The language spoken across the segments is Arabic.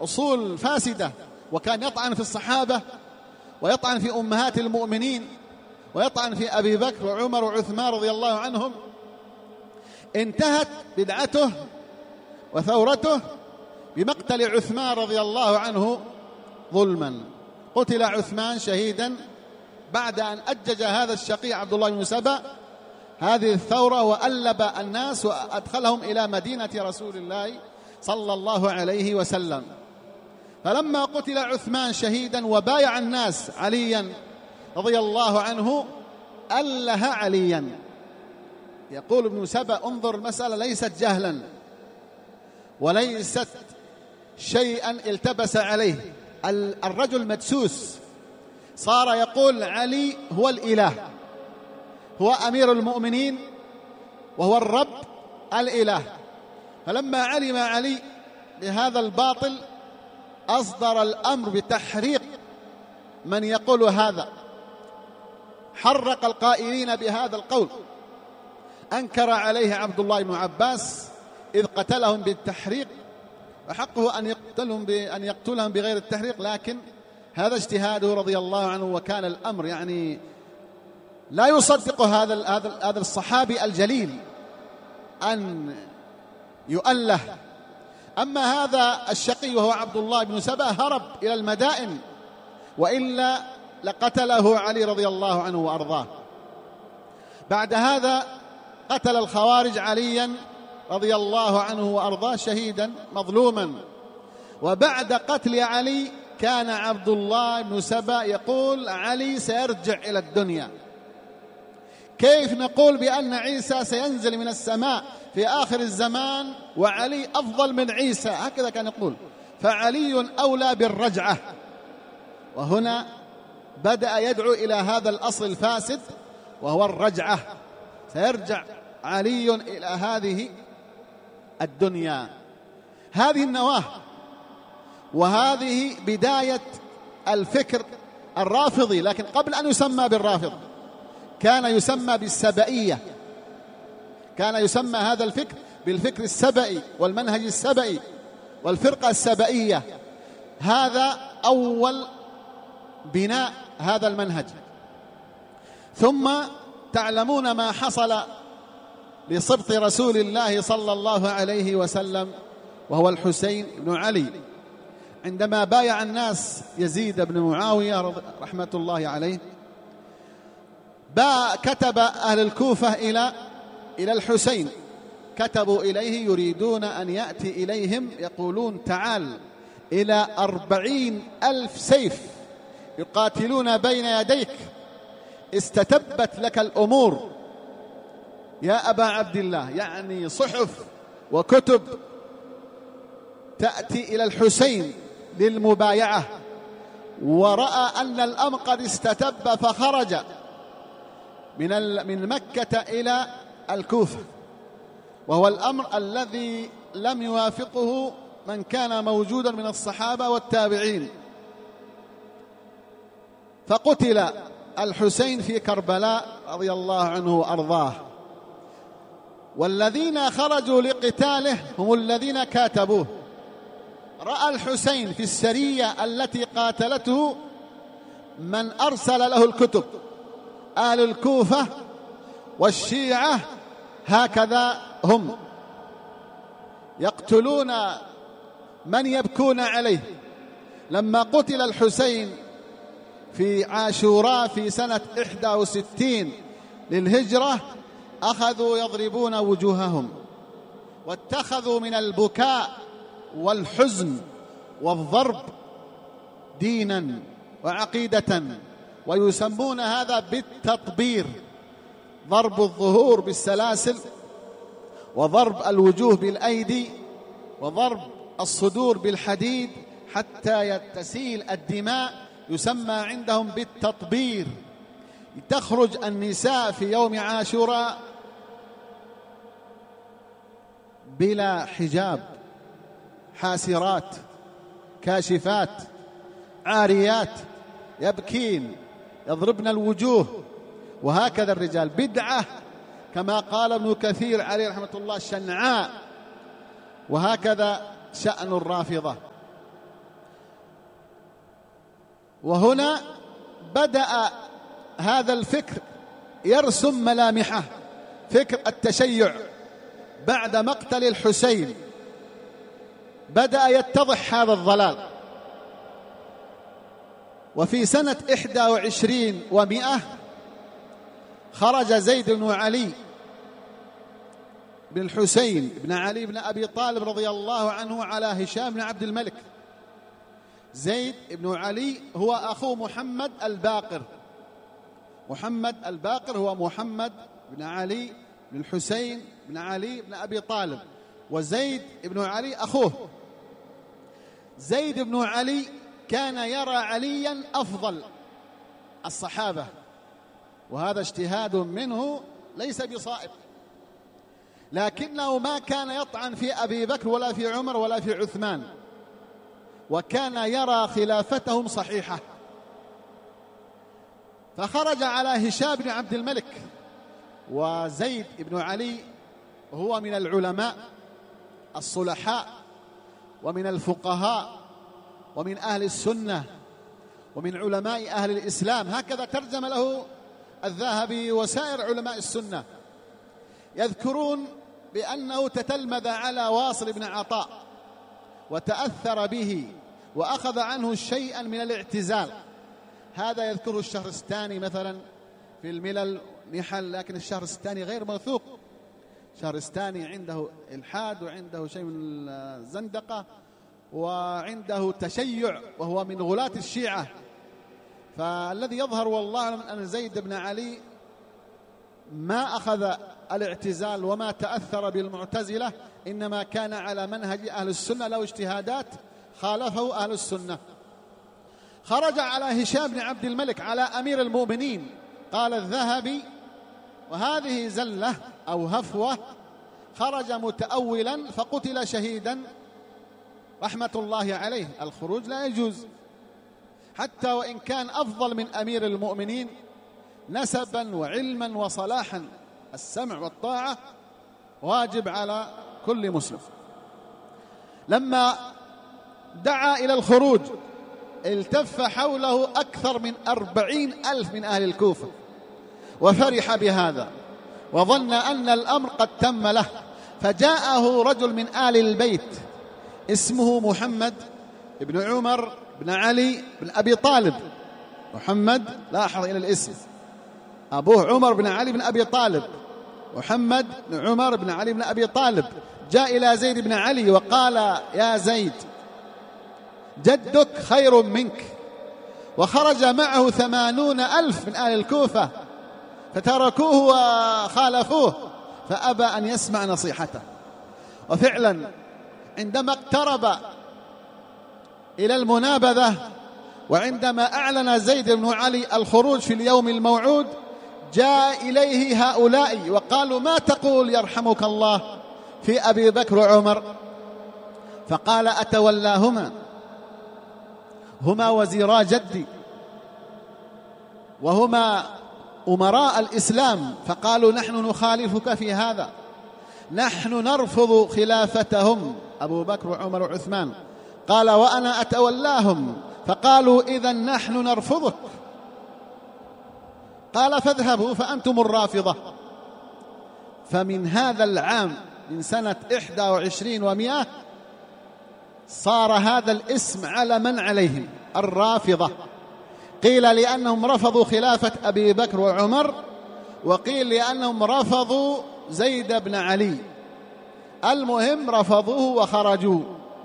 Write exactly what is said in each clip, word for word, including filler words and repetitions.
أصول فاسدة، وكان يطعن في الصحابة ويطعن في أمهات المؤمنين ويطعن في أبي بكر وعمر وعثمان رضي الله عنهم، انتهت بدعته وثورته بمقتل عثمان رضي الله عنه ظلما. قتل عثمان شهيدا بعد أن أجج هذا الشقي عبد الله بن سبأ هذه الثورة وألب الناس وأدخلهم إلى مدينة رسول الله صلى الله عليه وسلم. فلما قتل عثمان شهيدا وبايع الناس عليا رضي الله عنه أله عليا. يقول ابن سبأ انظر، المسألة ليست جهلا وليست شيئا التبس عليه، الرجل مدسوس، صار يقول علي هو الإله، هو أمير المؤمنين وهو الرب الإله. فلما علم علي بهذا الباطل أصدر الأمر بتحريق من يقول هذا، حرق القائلين بهذا القول، أنكر عليه عبد الله بن عباس إذ قتلهم بالتحريق، وحقه أن يقتلهم بأن يقتلهم بغير التحريق، لكن هذا اجتهاده رضي الله عنه، وكان الأمر يعني لا يصدق هذا هذا هذا الصحابي الجليل أن يؤله. أما هذا الشقي وهو عبد الله بن سبأ هرب إلى المدائن، وإلا لقتله علي رضي الله عنه وأرضاه. بعد هذا قتل الخوارج عليا رضي الله عنه وأرضاه شهيدا مظلوما. وبعد قتل علي كان عبد الله بن سبأ يقول علي سيرجع إلى الدنيا. كيف نقول بأن عيسى سينزل من السماء في آخر الزمان وعلي أفضل من عيسى؟ هكذا كان يقول، فعلي أولى بالرجعة. وهنا بدأ يدعو إلى هذا الأصل الفاسد وهو الرجعة، سيرجع علي إلى هذه الدنيا. هذه النواة وهذه بداية الفكر الرافضي، لكن قبل أن يسمى بالرافض كان يسمى بالسبئية، كان يسمى هذا الفكر بالفكر السبئي والمنهج السبئي والفرقة السبئية. هذا أول بناء هذا المنهج. ثم تعلمون ما حصل لصبط رسول الله صلى الله عليه وسلم وهو الحسين بن علي، عندما بايع الناس يزيد بن معاوية رحمة الله عليه، با كتب أهل الكوفة إلى إلى الحسين، كتبوا إليه يريدون أن يأتي إليهم، يقولون تعال إلى أربعين ألف سيف يقاتلون بين يديك، استتبت لك الأمور يا أبا عبد الله. يعني صحف وكتب تأتي إلى الحسين للمبايعة، ورأى أن الأمر قد استتب فخرج من من مكة إلى الكوفة، وهو الأمر الذي لم يوافقه من كان موجودا من الصحابة والتابعين. فقتل الحسين في كربلاء رضي الله عنه وأرضاه، والذين خرجوا لقتاله هم الذين كاتبوه. رأى الحسين في السرية التي قاتلته من أرسل له الكتب، أهل الكوفة والشيعة هكذا هم يقتلون من يبكون عليه. لما قتل الحسين في عاشوراء في سنة إحدى وستين للهجرة أخذوا يضربون وجوههم، واتخذوا من البكاء والحزن والضرب دينا وعقيدة، ويسمون هذا بالتطبير، ضرب الظهور بالسلاسل وضرب الوجوه بالأيدي وضرب الصدور بالحديد حتى تسيل الدماء، يسمى عندهم بالتطبير. تخرج النساء في يوم عاشوراء بلا حجاب، حاسرات كاشفات عاريات، يبكين يضربن الوجوه. وهكذا الرجال بدعة كما قال ابن كثير عليه رحمة الله شنعاء. وهكذا شأن الرافضة. وهنا بدأ هذا الفكر يرسم ملامحه، فكر التشيع بعد مقتل الحسين. بدأ يتضح هذا الضلال. وفي سنة إحدى وعشرين ومئة خرج زيد بن علي بن الحسين بن علي بن أبي طالب رضي الله عنه على هشام بن عبد الملك. زيد بن علي هو أخو محمد الباقر. محمد الباقر هو محمد بن علي بن الحسين بن علي بن أبي طالب، وزيد بن علي أخوه. زيد بن علي كان يرى عليا أفضل الصحابة، وهذا اجتهاد منه ليس بصائب، لكنه ما كان يطعن في أبي بكر ولا في عمر ولا في عثمان، وكان يرى خلافتهم صحيحة. فخرج على هشام بن عبد الملك. وزيد بن علي هو من العلماء الصلحاء ومن الفقهاء ومن أهل السنة ومن علماء أهل الإسلام، هكذا ترجم له الذهبي وسائر علماء السنة. يذكرون بأنه تتلمذ على واصل بن عطاء وتأثر به وأخذ عنه شيئا من الاعتزال. هذا يذكره الشهرستاني مثلا في الملل نحل، لكن الشهرستاني غير موثوق. الشهرستاني عنده إلحاد وعنده شيء من الزندقة وعنده تشيع، وهو من غلاة الشيعة. فالذي يظهر والله أعلم أن زيد بن علي ما أخذ الاعتزال وما تأثر بالمعتزلة، إنما كان على منهج أهل السنة، له اجتهادات خالفه أهل السنة. خرج على هشام بن عبد الملك على أمير المؤمنين. قال الذهبي: وهذه زلة أو هفوة، خرج متأولا فقتل شهيدا رحمة الله عليه. الخروج لا يجوز، حتى وإن كان أفضل من أمير المؤمنين نسبا وعلما وصلاحا. السمع والطاعة واجب على كل مسلم. لما دعا إلى الخروج التف حوله أكثر من أربعين ألف من أهل الكوفة، وفرح بهذا وظن أن الأمر قد تم له. فجاءه رجل من آل البيت اسمه محمد بن عمر بن علي بن أبي طالب. محمد، لاحظ إلى الاسم، أبوه عمر بن علي بن أبي طالب، محمد بن عمر بن علي بن أبي طالب. جاء إلى زيد بن علي وقال: يا زيد، جدك خير منك. وخرج معه ثمانون ألف من أهل الكوفة فتركوه وخالفوه، فأبى أن يسمع نصيحته. وفعلا عندما اقترب إلى المنابذة، وعندما أعلن زيد بن علي الخروج في اليوم الموعود، جاء إليه هؤلاء وقالوا: ما تقول يرحمك الله في أبي بكر وعمر؟ فقال: أتولاهما، هما وزيرا جدي وهما أمراء الإسلام. فقالوا: نحن نخالفك في هذا، نحن نرفض خلافتهم أبو بكر وعمر وعثمان. قال: وأنا أتولاهم. فقالوا: إذن نحن نرفضك. قال: فاذهبوا فأنتم الرافضة. فمن هذا العام، من سنة إحدى وعشرين ومئة، صار هذا الاسم علما عليهم، الرافضة. قيل لأنهم رفضوا خلافة أبي بكر وعمر، وقيل لأنهم رفضوا زيد بن علي. المهم رفضوه وخرجوا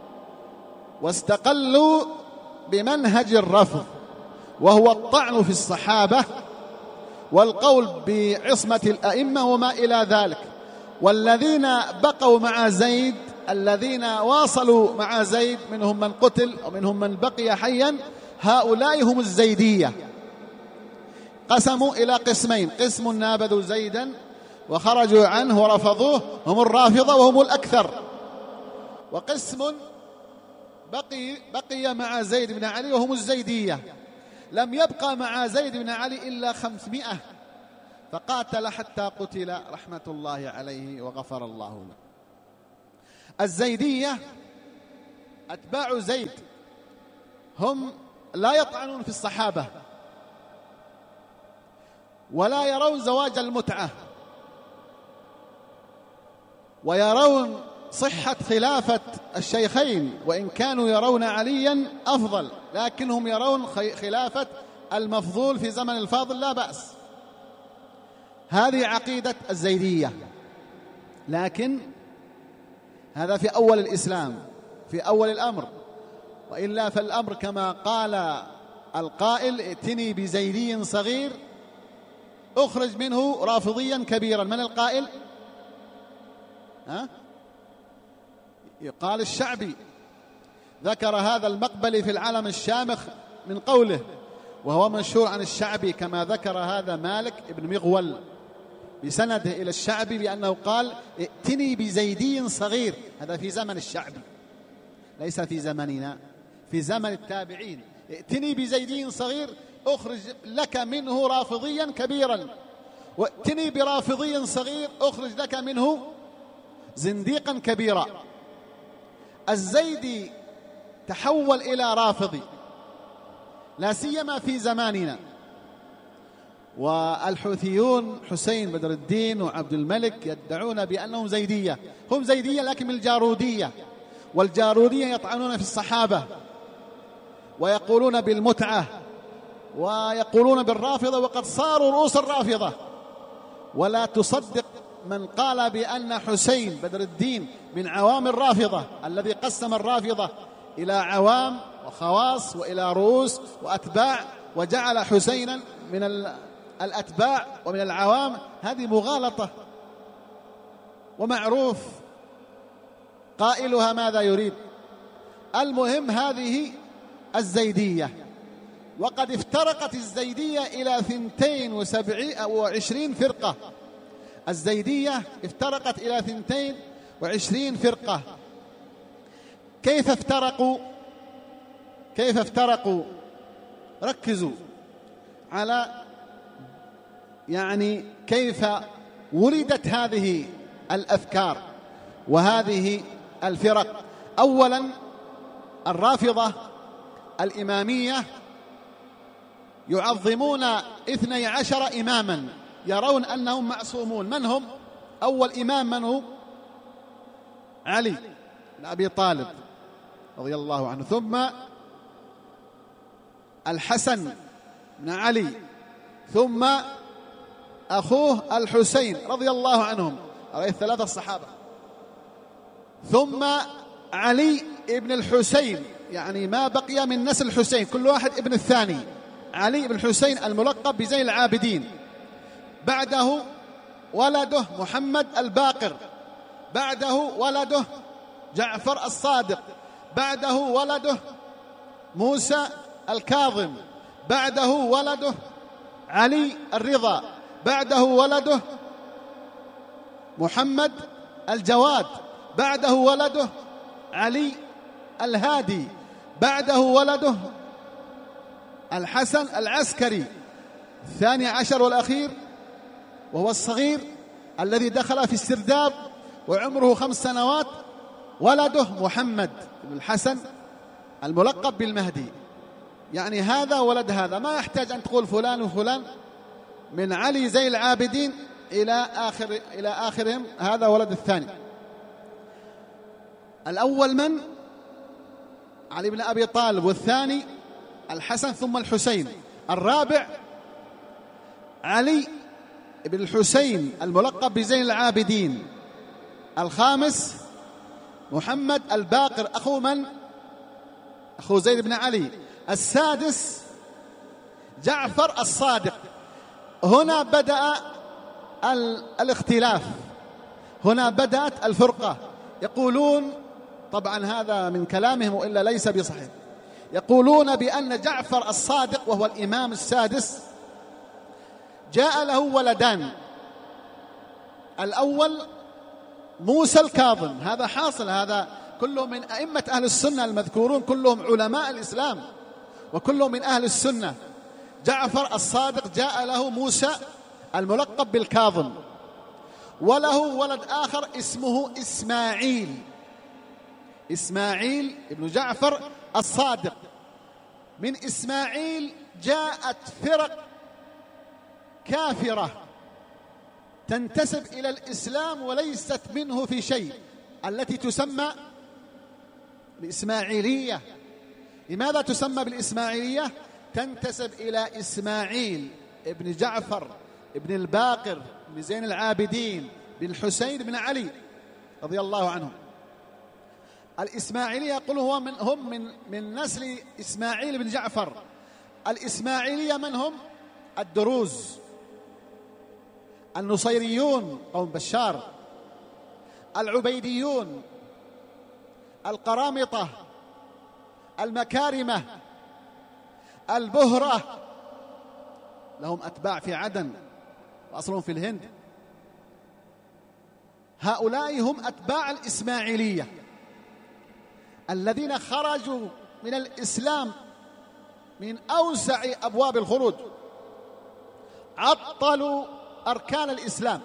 واستقلوا بمنهج الرفض، وهو الطعن في الصحابة والقول بعصمة الأئمة وما إلى ذلك. والذين بقوا مع زيد، الذين واصلوا مع زيد، منهم من قتل ومنهم من بقي حيا، هؤلاء هم الزيدية. قسموا إلى قسمين: قسم نابذوا زيدا وخرجوا عنه ورفضوه، هم الرافضة وهم الأكثر. وقسم بقي, بقي مع زيد بن علي وهم الزيدية. لم يبقى مع زيد بن علي إلا خمسمائة، فقاتل حتى قتل رحمة الله عليه وغفر الله له. الزيدية أتباع زيد هم لا يطعنون في الصحابة ولا يرون زواج المتعة، ويرون صحة خلافة الشيخين، وإن كانوا يرون عليا أفضل لكنهم يرون خلافة المفضول في زمن الفاضل لا بأس. هذه عقيدة الزيدية، لكن هذا في أول الإسلام، في أول الأمر، وإلا فالأمر كما قال القائل: ائتني بزيدي صغير أخرج منه رافضيا كبيرا. من القائل؟ ها؟ يقال الشعبي، ذكر هذا المقبلي في العلم الشامخ من قوله، وهو مشهور عن الشعبي كما ذكر هذا مالك بن مغول بسنده إلى الشعبي بأنه قال: ائتني بزيدي صغير. هذا في زمن الشعبي، ليس في زمننا، في زمن التابعين. ائتني بزيدي صغير أخرج لك منه رافضيا كبيرا، وائتني برافضي صغير أخرج لك منه زنديقا كبيرا. الزيدي تحول إلى رافضي لا سيما في زماننا، والحوثيون حسين بدر الدين وعبد الملك يدعون بأنهم زيدية. هم زيدية لكن من الجارودية، والجارودية يطعنون في الصحابة ويقولون بالمتعة ويقولون بالرافضة، وقد صاروا رؤوس الرافضة. ولا تصدق من قال بأن حسين بدر الدين من عوام الرافضة، الذي قسم الرافضة إلى عوام وخواص وإلى رؤوس وأتباع، وجعل حسينا من الأتباع ومن العوام. هذه مغالطة، ومعروف قائلها ماذا يريد. المهم هذه الزيدية، وقد افترقت الزيدية إلى ثنتين وعشرين فرقة. الزيدية افترقت إلى ثنتين وعشرين فرقة. كيف افترقوا؟ كيف افترقوا؟ ركزوا على يعني كيف ولدت هذه الأفكار وهذه الفرق. أولا الرافضة الإمامية يعظمون اثني عشر إماما، يرون أنهم معصومون. من هم؟ أول إمام من هو؟ علي بن أبي طالب رضي الله عنه، ثم الحسن بن علي، ثم أخوه الحسين رضي الله عنهم، هؤلاء الثلاثة الصحابة، ثم علي ابن الحسين، يعني ما بقي من نسل الحسين، كل واحد ابن الثاني. علي بن الحسين الملقب بزين العابدين، بعده ولده محمد الباقر، بعده ولده جعفر الصادق، بعده ولده موسى الكاظم، بعده ولده علي الرضا، بعده ولده محمد الجواد، بعده ولده علي الهادي، بعده ولده الحسن العسكري الثاني عشر والأخير، وهو الصغير الذي دخل في السرداب وعمره خمس سنوات، ولده محمد بن الحسن الملقب بالمهدي. يعني هذا ولد هذا، ما يحتاج أن تقول فلان وفلان، من علي زي العابدين إلى آخر إلى آخرهم، هذا ولد الثاني. الأول من؟ علي بن أبي طالب، والثاني الحسن ثم الحسين، الرابع علي بن الحسين الملقب بزين العابدين، الخامس محمد الباقر أخو من؟ أخو زيد بن علي، السادس جعفر الصادق. هنا بدأ الاختلاف، هنا بدأت الفرقة. يقولون، طبعا هذا من كلامهم وإلا ليس بصحيح، يقولون بأن جعفر الصادق وهو الإمام السادس جاء له ولدان، الأول موسى الكاظم، هذا حاصل، هذا كلهم من أئمة أهل السنة المذكورون، كلهم علماء الإسلام وكلهم من أهل السنة. جعفر الصادق جاء له موسى الملقب بالكاظم، وله ولد آخر اسمه إسماعيل، إسماعيل ابن جعفر الصادق. من إسماعيل جاءت فرق كافرة تنتسب إلى الإسلام وليست منه في شيء، التي تسمى الإسماعيلية. لماذا تسمى بالإسماعيلية؟ تنتسب إلى إسماعيل ابن جعفر ابن الباقر بن زين العابدين بن الحسين بن علي رضي الله عنهم. الإسماعيلية يقول هو من هم من من نسل إسماعيل بن جعفر. الإسماعيلية من هم؟ الدروز، النصيريون قوم بشار، العبيديون، القرامطة، المكارمة، البهرة، لهم أتباع في عدن وأصلهم في الهند. هؤلاء هم أتباع الإسماعيلية الذين خرجوا من الإسلام من أوسع أبواب الخروج، عطلوا أركان الإسلام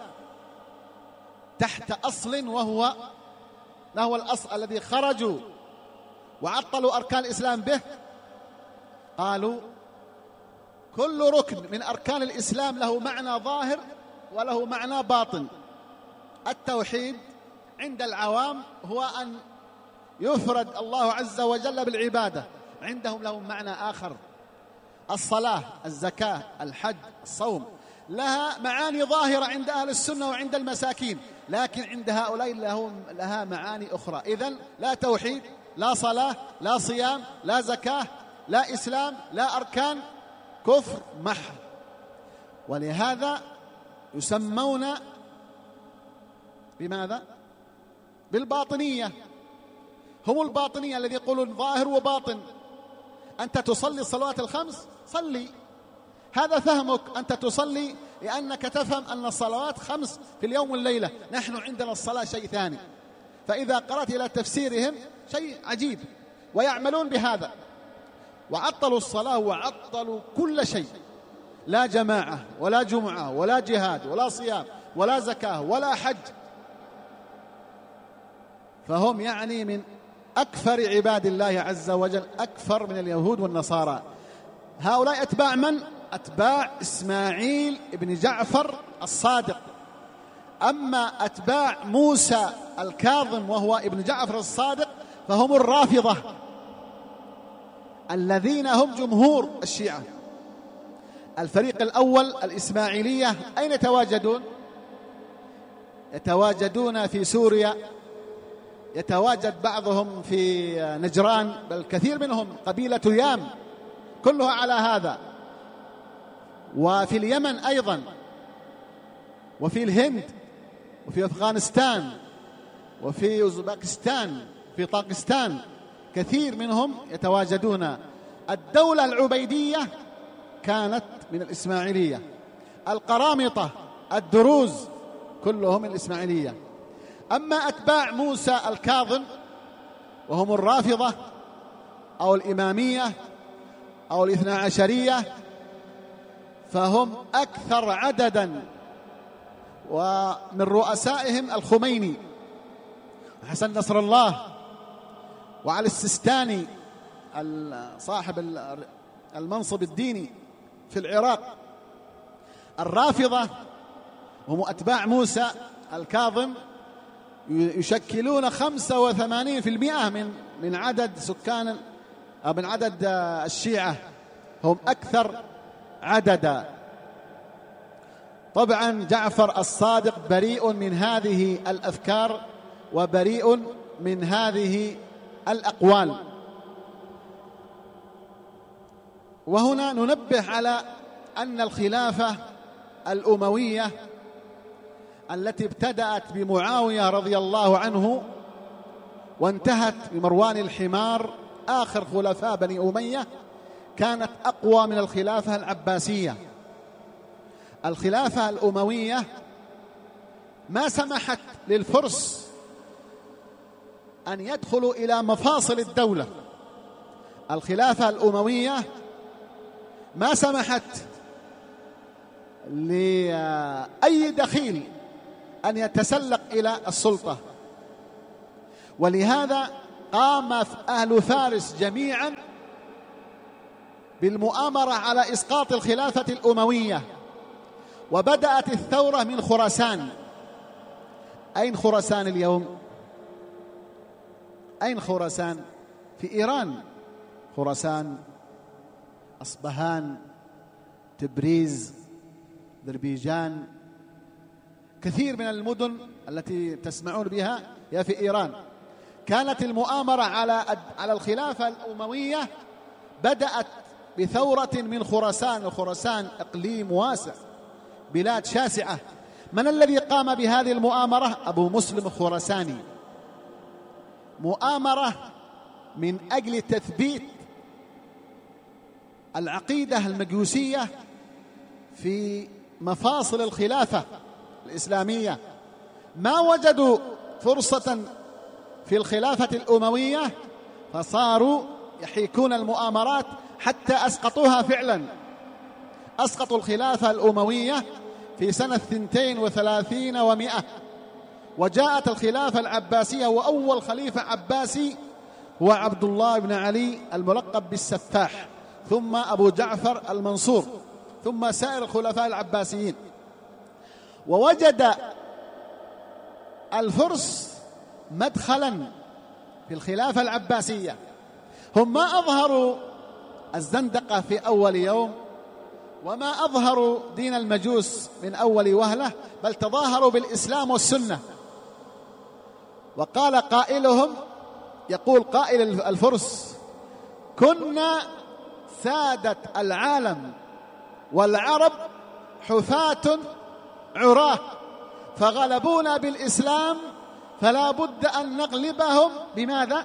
تحت أصل وهو ما هو الأصل الذي خرجوا وعطلوا أركان الإسلام به. قالوا كل ركن من أركان الإسلام له معنى ظاهر وله معنى باطن. التوحيد عند العوام هو أن يفرد الله عز وجل بالعبادة، عندهم له معنى آخر. الصلاة، الزكاة، الحج، الصوم لها معاني ظاهرة عند أهل السنة وعند المساكين، لكن عند هؤلاء لها معاني أخرى. إذن لا توحيد، لا صلاة، لا صيام، لا زكاة، لا إسلام، لا أركان، كفر محض. ولهذا يسمون بماذا؟ بالباطنية. هم الباطنية الذي يقولون ظاهر وباطن. أنت تصلي الصلوات الخمس، صلي، هذا فهمك، أنت تصلي لأنك تفهم أن الصلوات خمس في اليوم والليلة. نحن عندنا الصلاة شيء ثاني. فإذا قرأت إلى تفسيرهم شيء عجيب، ويعملون بهذا، وعطلوا الصلاة وعطلوا كل شيء، لا جماعة ولا جمعة ولا جهاد ولا صيام ولا زكاة ولا حج. فهم يعني من أكثر عباد الله عز وجل، أكثر من اليهود والنصارى. هؤلاء أتباع من؟ أتباع إسماعيل بن جعفر الصادق. أما أتباع موسى الكاظم وهو ابن جعفر الصادق فهم الرافضة الذين هم جمهور الشيعة. الفريق الأول الإسماعيلية أين يتواجدون؟ يتواجدون في سوريا، يتواجد بعضهم في نجران، بل كثير منهم قبيلة يام كلها على هذا، وفي اليمن أيضا، وفي الهند، وفي أفغانستان، وفي أوزبكستان، في طاقستان، كثير منهم يتواجدون. الدولة العبيدية كانت من الإسماعيلية، القرامطة، الدروز كلهم الإسماعيلية. أما أتباع موسى الكاظم وهم الرافضة أو الإمامية أو الاثنا عشرية فهم أكثر عددا، ومن رؤسائهم الخميني، حسن نصر الله، وعلي السيستاني صاحب المنصب الديني في العراق. الرافضة هم أتباع موسى الكاظم يشكلون خمسة وثمانين بالمئة من من عدد سكان أو من عدد الشيعة، هم أكثر عددا. طبعا جعفر الصادق بريء من هذه الأفكار وبريء من هذه الأقوال. وهنا ننبه على أن الخلافة الأموية التي ابتدأت بمعاوية رضي الله عنه وانتهت بمروان الحمار آخر خلفاء بني أمية كانت أقوى من الخلافة العباسية. الخلافة الأموية ما سمحت للفرس أن يدخلوا إلى مفاصل الدولة. الخلافة الأموية ما سمحت لأي دخيل أن يتسلق إلى السلطة، ولهذا قام أهل فارس جميعا بالمؤامرة على إسقاط الخلافة الأموية، وبدأت الثورة من خراسان. أين خراسان اليوم؟ أين خراسان؟ في إيران. خراسان، أصبهان، تبريز، ذربيجان، كثير من المدن التي تسمعون بها هي في إيران. كانت المؤامرة على على الخلافة الأموية بدأت بثورة من خراسان، وخراسان إقليم واسع، بلاد شاسعة. من الذي قام بهذه المؤامرة؟ أبو مسلم الخراساني. مؤامرة من أجل تثبيت العقيدة المجوسية في مفاصل الخلافة الإسلامية. ما وجدوا فرصة في الخلافة الأموية فصاروا يحيكون المؤامرات حتى أسقطوها فعلا. أسقطوا الخلافة الأموية في سنة اثنتين وثلاثين ومئة، وجاءت الخلافة العباسية، وأول خليفة عباسي هو عبد الله بن علي الملقب بالسفاح، ثم أبو جعفر المنصور، ثم سائر الخلفاء العباسيين. ووجد الفرس مدخلا في الخلافة العباسية. هم ما أظهروا الزندقة في أول يوم، وما أظهروا دين المجوس من أول وهلة، بل تظاهروا بالإسلام والسنة. وقال قائلهم، يقول قائل الفرس: كنا سادة العالم والعرب حفاة عراه، فغلبونا بالإسلام، فلا بد أن نغلبهم بماذا؟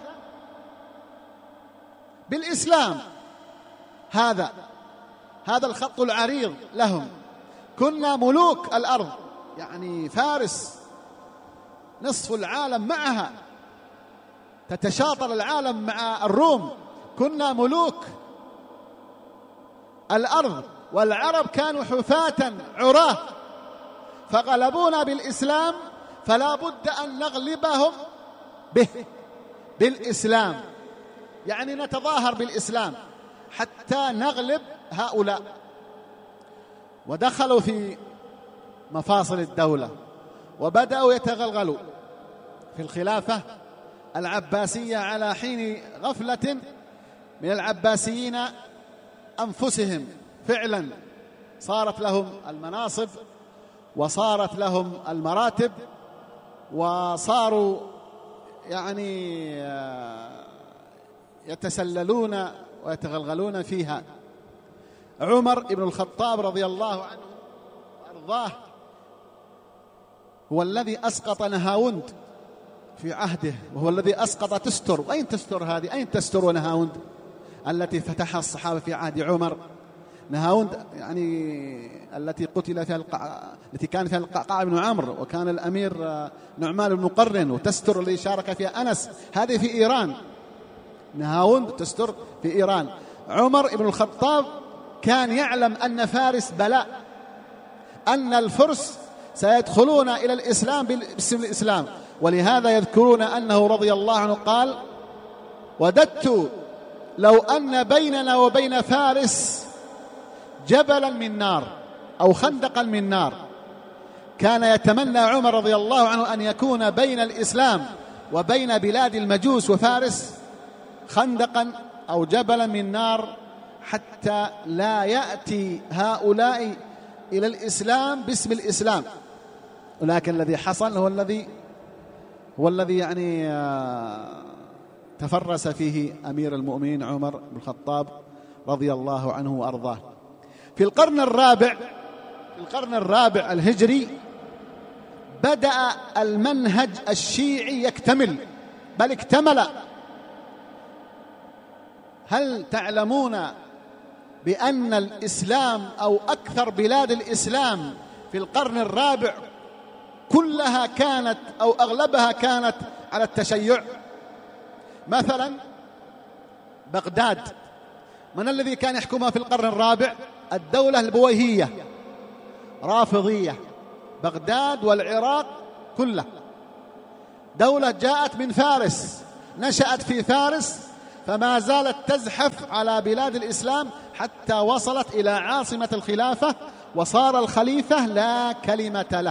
بالإسلام. هذا هذا الخط العريض لهم. كنا ملوك الأرض، يعني فارس نصف العالم معها، تتشاطر العالم مع الروم. كنا ملوك الأرض، والعرب كانوا حفاة عراه، فغلبونا بالإسلام، فلا بد أن نغلبهم به بالإسلام. يعني نتظاهر بالإسلام حتى نغلب هؤلاء. ودخلوا في مفاصل الدولة وبدأوا يتغلغلوا في الخلافة العباسية على حين غفلة من العباسيين أنفسهم. فعلا صارت لهم المناصب وصارت لهم المراتب، وصاروا يعني يتسللون ويتغلغلون فيها. عمر بن الخطاب رضي الله عنه وأرضاه هو الذي أسقط نهاوند في عهده، وهو الذي أسقط تستر. أين تستر هذه؟ أين تستر ونهاوند التي فتحها الصحابة في عهد عمر؟ نهاوند يعني التي قتل فيها القع... التي كان فيها القعقاع بن عمرو، وكان الأمير نعمان بن مقرن، وتستر الذي شارك فيها أنس، هذه في إيران. نهاوند تستر في إيران. عمر بن الخطاب كان يعلم أن فارس بلاء، أن الفرس سيدخلون إلى الإسلام باسم الإسلام، ولهذا يذكرون أنه رضي الله عنه قال: وددت لو أن بيننا وبين فارس جبلا من نار أو خندقا من نار. كان يتمنى عمر رضي الله عنه أن يكون بين الإسلام وبين بلاد المجوس وفارس خندقا أو جبلا من نار، حتى لا يأتي هؤلاء إلى الإسلام باسم الإسلام. ولكن الذي حصل هو الذي هو الذي يعني تفرس فيه أمير المؤمنين عمر بن الخطاب رضي الله عنه وأرضاه. في القرن الرابع في القرن الرابع الهجري بدأ المنهج الشيعي يكتمل، بل اكتمل. هل تعلمون بأن الإسلام أو أكثر بلاد الإسلام في القرن الرابع كلها كانت أو أغلبها كانت على التشيع؟ مثلا بغداد، من الذي كان يحكمها في القرن الرابع؟ الدولة البويهية، رافضية. بغداد والعراق كلها دولة جاءت من فارس، نشأت في فارس، فما زالت تزحف على بلاد الإسلام حتى وصلت إلى عاصمة الخلافة، وصار الخليفة لا كلمة له.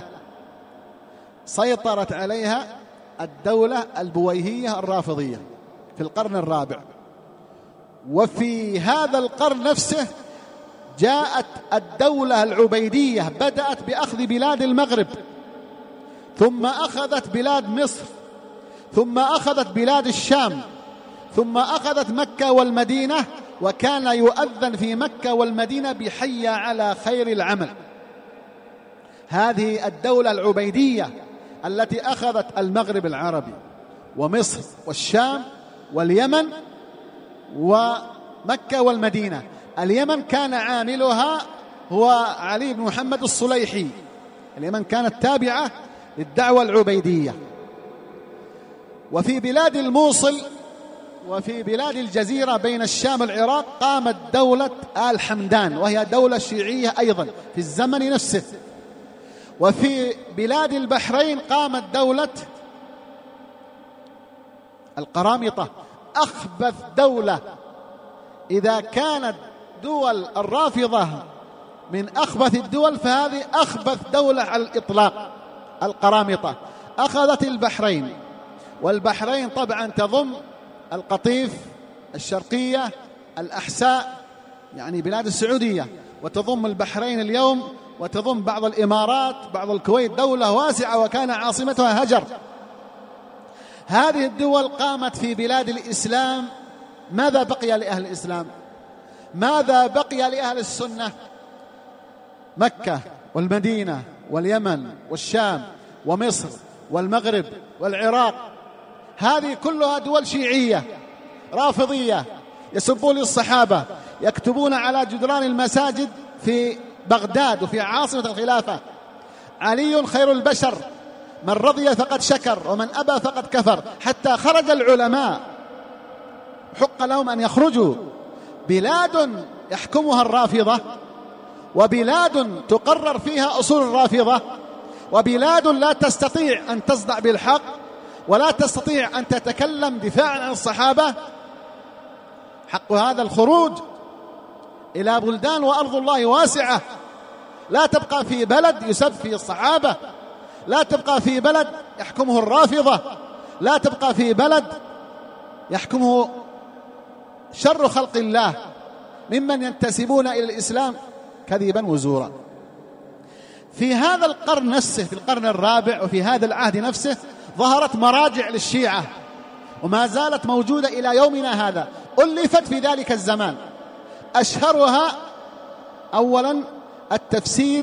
سيطرت عليها الدولة البويهية الرافضية في القرن الرابع. وفي هذا القرن نفسه جاءت الدولة العبيدية، بدأت بأخذ بلاد المغرب، ثم أخذت بلاد مصر، ثم أخذت بلاد الشام، ثم أخذت مكة والمدينة، وكان يؤذن في مكة والمدينة بحي على خير العمل. هذه الدولة العبيدية التي أخذت المغرب العربي ومصر والشام واليمن ومكة والمدينة. اليمن كان عاملها هو علي بن محمد الصليحي. اليمن كانت تابعة للدعوة العبيدية. وفي بلاد الموصل وفي بلاد الجزيرة بين الشام والعراق قامت دولة آل حمدان، وهي دولة شيعية أيضا في الزمن نفسه. وفي بلاد البحرين قامت دولة القرامطة، أخبث دولة. إذا كانت دول الرافضة من أخبث الدول، فهذه أخبث دولة على الإطلاق، القرامطة. أخذت البحرين، والبحرين طبعا تضم القطيف، الشرقية، الأحساء، يعني بلاد السعودية، وتضم البحرين اليوم، وتضم بعض الإمارات، بعض الكويت، دولة واسعة وكان عاصمتها هجر. هذه الدول قامت في بلاد الإسلام. ماذا بقي لأهل الإسلام؟ ماذا بقي لأهل السنة؟ مكة والمدينة واليمن والشام ومصر والمغرب والعراق. هذه كلها دول شيعية رافضية، يسبون الصحابة، يكتبون على جدران المساجد في بغداد وفي عاصمة الخلافة: علي خير البشر، من رضي فقد شكر ومن أبى فقد كفر. حتى خرج العلماء، حق لهم أن يخرجوا. بلاد يحكمها الرافضة، وبلاد تقرر فيها أصول الرافضة، وبلاد لا تستطيع أن تصدع بالحق ولا تستطيع أن تتكلم دفاعا عن الصحابة. حق هذا الخروج إلى بلدان وأرض الله واسعة. لا تبقى في بلد يسب فيه الصحابة، لا تبقى في بلد يحكمه الرافضة، لا تبقى في بلد يحكمه شر خلق الله ممن ينتسبون إلى الإسلام كذبا وزورا. في هذا القرن نفسه، في القرن الرابع وفي هذا العهد نفسه، ظهرت مراجع للشيعة وما زالت موجودة إلى يومنا هذا، ألفت في ذلك الزمان. أشهرها أولا التفسير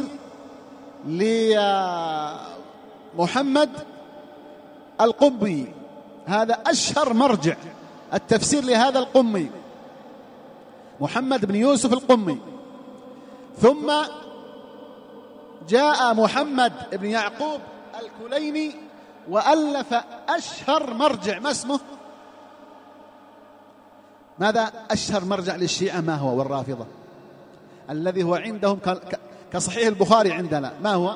لمحمد القمي، هذا أشهر مرجع، التفسير لهذا القمي محمد بن يوسف القمي. ثم جاء محمد بن يعقوب الكليني وألف أشهر مرجع. ما اسمه؟ ماذا أشهر مرجع للشيعة؟ ما هو؟ والرافضة الذي هو عندهم كصحيح البخاري عندنا، ما هو؟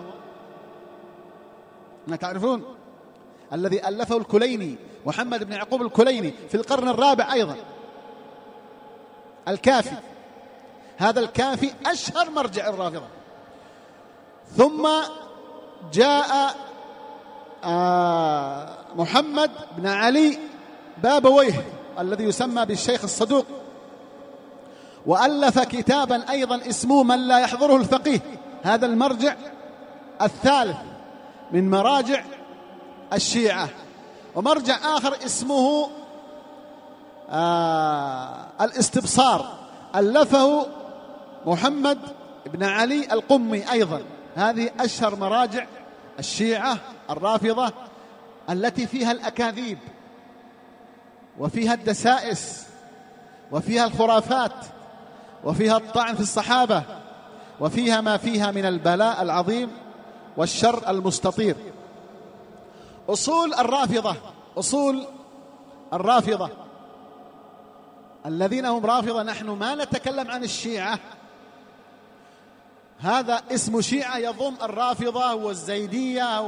ما تعرفون؟ الذي ألفه الكليني، محمد بن يعقوب الكليني، في القرن الرابع أيضا، الكافي. هذا الكافي أشهر مرجع الرافضة. ثم جاء آه محمد بن علي بابويه الذي يسمى بالشيخ الصدوق، وألف كتابا أيضا اسمه من لا يحضره الفقيه. هذا المرجع الثالث من مراجع الشيعة. ومرجع آخر اسمه آه الاستبصار، ألفه محمد بن علي القمي أيضا. هذه أشهر مراجع الشيعة الرافضة التي فيها الأكاذيب وفيها الدسائس وفيها الخرافات وفيها الطعن في الصحابة وفيها ما فيها من البلاء العظيم والشر المستطير. أصول الرافضة، أصول الرافضة الذين هم رافضة، نحن ما نتكلم عن الشيعة، هذا اسم شيعة يضم الرافضة والزيدية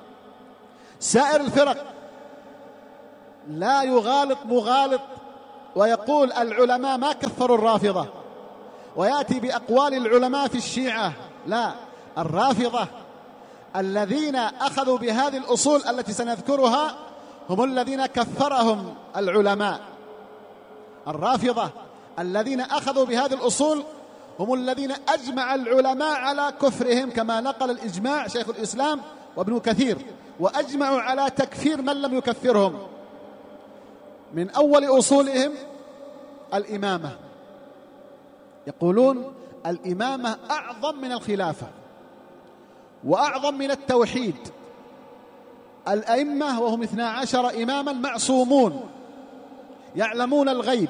وسائر الفرق، لا يغالط مغالط ويقول العلماء ما كفروا الرافضة، ويأتي بأقوال العلماء في الشيعة. لا، الرافضة الذين أخذوا بهذه الأصول التي سنذكرها هم الذين كفرهم العلماء. الرافضة الذين أخذوا بهذه الأصول هم الذين أجمع العلماء على كفرهم، كما نقل الإجماع شيخ الإسلام وابن كثير، وأجمعوا على تكفير من لم يكفرهم. من أول أصولهم الإمامة، يقولون الإمامة أعظم من الخلافة وأعظم من التوحيد. الأئمة وهم اثنا عشر إماما معصومون يعلمون الغيب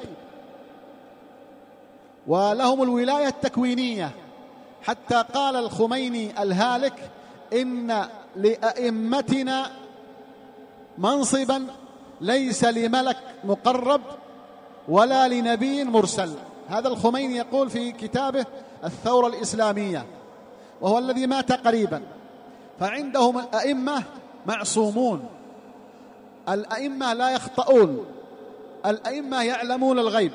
ولهم الولاية التكوينية، حتى قال الخميني الهالك إن لأئمتنا منصبا ليس لملك مقرب ولا لنبي مرسل. هذا الخميني يقول في كتابه الثورة الإسلامية، وهو الذي مات قريبا. فعندهم الأئمة معصومون، الأئمة لا يخطئون، الأئمة يعلمون الغيب.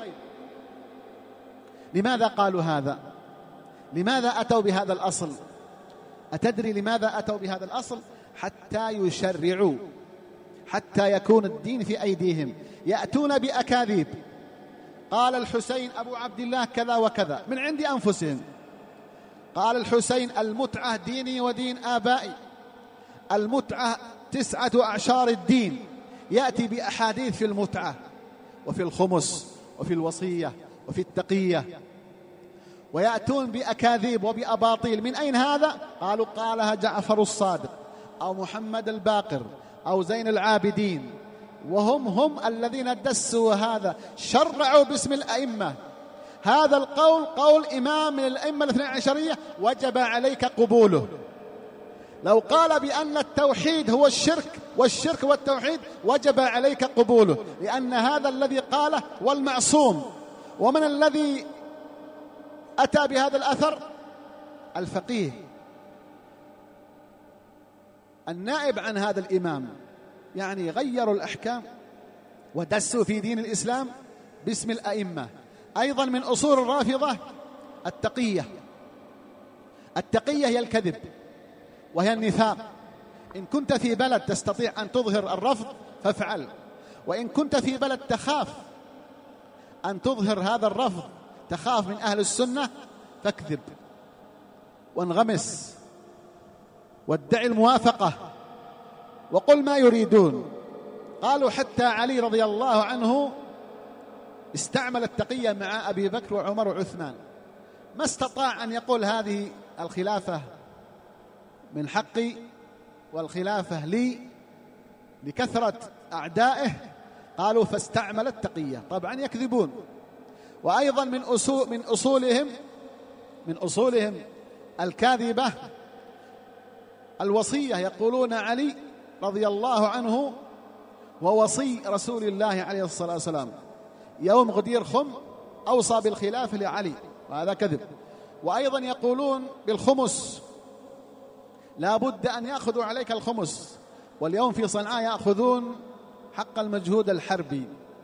لماذا قالوا هذا؟ لماذا أتوا بهذا الأصل؟ أتدري لماذا أتوا بهذا الأصل؟ حتى يشرعوا، حتى يكون الدين في أيديهم. يأتون بأكاذيب، قال الحسين أبو عبد الله كذا وكذا من عند أنفسهم. قال الحسين المتعة ديني ودين آبائي، المتعة تسعة أعشار الدين. يأتي بأحاديث في المتعة وفي الخمس وفي الوصية وفي التقية، ويأتون بأكاذيب وبأباطيل. من أين هذا؟ قالوا قالها جعفر الصادق أو محمد الباقر أو زين العابدين، وهم هم الذين دسوا هذا، شرعوا باسم الأئمة. هذا القول قول إمام من الأئمة الاثنى عشرية وجب عليك قبوله. لو قال بأن التوحيد هو الشرك والشرك هو التوحيد وجب عليك قبوله، لأن هذا الذي قاله والمعصوم. ومن الذي أتى بهذا الأثر؟ الفقيه النائب عن هذا الإمام. يعني غيروا الأحكام ودسوا في دين الإسلام باسم الأئمة. أيضا من أصول الرافضة التقية. التقية هي الكذب وهي النفاق. إن كنت في بلد تستطيع أن تظهر الرفض فافعل، وإن كنت في بلد تخاف أن تظهر هذا الرفض، تخاف من أهل السنة، فاكذب وانغمس وادعي الموافقة وقل ما يريدون. قالوا حتى علي رضي الله عنه استعمل التقية مع أبي بكر وعمر وعثمان، ما استطاع أن يقول هذه الخلافة من حقي والخلافة لي لكثرة أعدائه. قالوا فاستعمل التقية. طبعا يكذبون. وأيضا من أصول من أصولهم من أصولهم الكاذبة الوصية. يقولون علي رضي الله عنه ووصي رسول الله عليه الصلاة والسلام، يوم غدير خم أوصى بالخلافة لعلي، وهذا كذب. وأيضا يقولون بالخمس، لا بد أن يأخذوا عليك الخمس، واليوم في صنعاء يأخذون حق المجهود الحربي.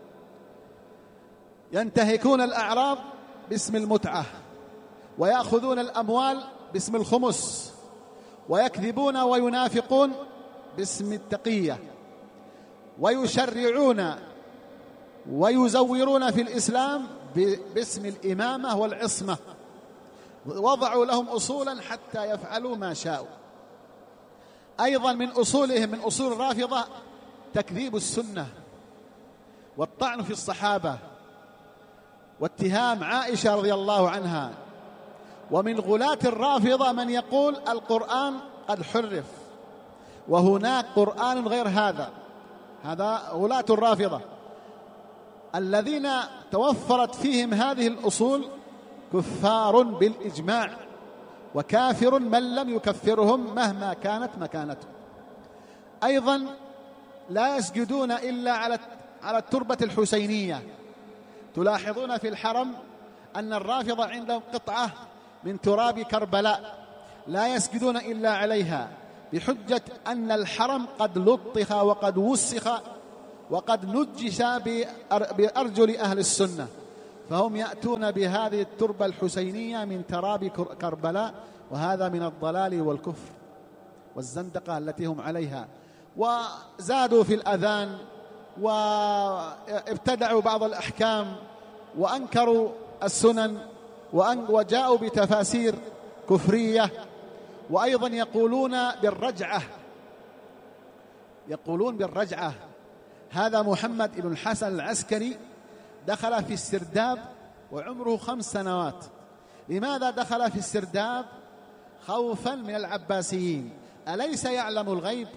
ينتهكون الأعراض باسم المتعة، ويأخذون الأموال باسم الخمس، ويكذبون وينافقون باسم التقية، ويشرعون ويزورون في الإسلام باسم الإمامة والعصمة. وضعوا لهم أصولا حتى يفعلوا ما شاءوا. أيضا من أصولهم من أصول الرافضة تكذيب السنة والطعن في الصحابة واتهام عائشة رضي الله عنها. ومن غلاة الرافضة من يقول القرآن قد حرف وهناك قرآن غير هذا. هذا غلاة الرافضة الذين توفرت فيهم هذه الأصول كفار بالإجماع، وكافر من لم يكفرهم مهما كانت مكانته. أيضا لا يسجدون إلا على على التربة الحسينية. تلاحظون في الحرم أن الرافضة عندهم قطعة من تراب كربلاء لا يسجدون إلا عليها، بحجة أن الحرم قد لطخ وقد وسخ وقد نجش بأرجل أهل السنة، فهم يأتون بهذه التربة الحسينية من تراب كربلاء، وهذا من الضلال والكفر والزندقة التي هم عليها. وزادوا في الأذان وابتدعوا بعض الأحكام وأنكروا السنن وجاءوا بتفاسير كفرية. وأيضا يقولون بالرجعة، يقولون بالرجعة. هذا محمد بن الحسن العسكري دخل في السرداب وعمره خمس سنوات. لماذا دخل في السرداب؟ خوفا من العباسيين. أليس يعلم الغيب؟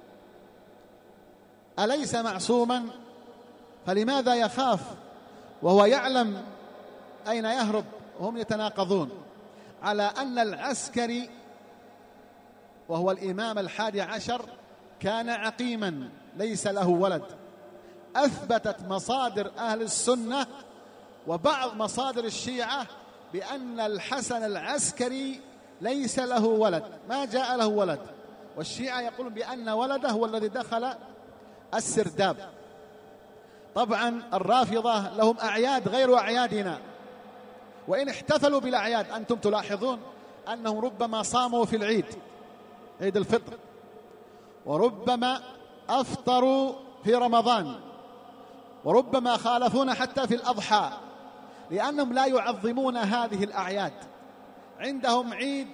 أليس معصوما؟ فلماذا يخاف وهو يعلم أين يهرب؟ وهم يتناقضون على أن العسكري وهو الإمام الحادي عشر كان عقيما ليس له ولد. أثبتت مصادر أهل السنة وبعض مصادر الشيعة بأن الحسن العسكري ليس له ولد، ما جاء له ولد. والشيعة يقولون بأن ولده هو الذي دخل السرداب. طبعا الرافضة لهم أعياد غير أعيادنا، وإن احتفلوا بالأعياد أنتم تلاحظون أنهم ربما صاموا في العيد، عيد الفطر، وربما أفطروا في رمضان، وربما خالفون حتى في الأضحى، لأنهم لا يعظمون هذه الأعياد. عندهم عيد